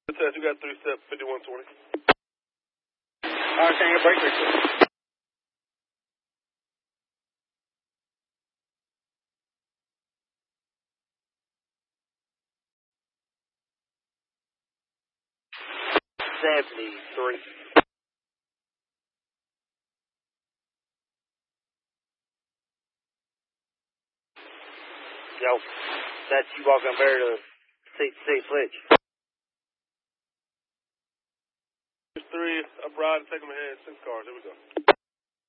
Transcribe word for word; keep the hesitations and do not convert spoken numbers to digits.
Test, you got three step fifty-one twenty. Alright, can you break this? seventy-three. Yo, that's you walking over to see, see Fletch. Three, up ride, take them ahead, six cars, here we go.